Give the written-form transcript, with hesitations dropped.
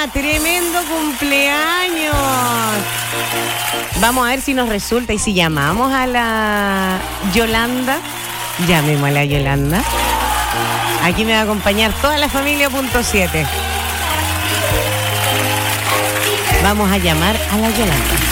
¡Tremendo cumpleaños! Vamos a ver si nos resulta y si llamamos a la Yolanda. Llamemos a la Yolanda. Aquí me va a acompañar toda la familia punto 7. Vamos a llamar a la Yolanda.